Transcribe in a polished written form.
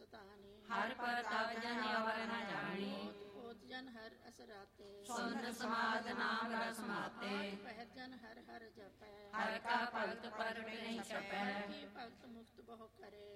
ਸੰਤਾਨੀ। ਹਰ ਪ੍ਰਤਾਪ ਜਨ ਅਵਰ ਨ ਜਾਣੀ। ਓਤ ਜਨ ਹਰ ਅਸਰਾਤੇ। ਸੁਨ ਸਮਾਦ ਨਾਮ ਰਸ ਮਾਤੇ। ਪਹਿਰ ਜਨ ਹਰ ਹਰ ਜਪੈ। ਹਰ ਕਾ ਭਗਤ ਪ੍ਰਗਟ ਨਹੀਂ ਛਪੈ। ਕੀ ਭਗਤ ਮੁਕਤ ਬਹੁ ਕਰੇ।